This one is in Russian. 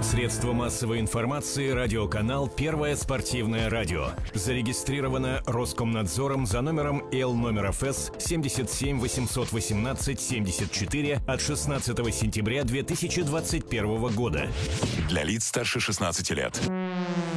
Средство массовой информации «Радиоканал Первое спортивное радио». Зарегистрировано Роскомнадзором за номером Л/ФС 77 818 74 от 16 сентября 2021 года. Для лиц старше 16 лет.